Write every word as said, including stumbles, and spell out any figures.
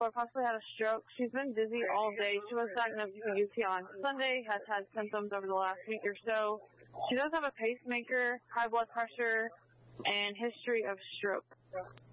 or possibly had a stroke. She's been dizzy all day. She was diagnosed with U T I on Sunday, has had symptoms over the last week or so. She does have a pacemaker, high blood pressure, and history of stroke.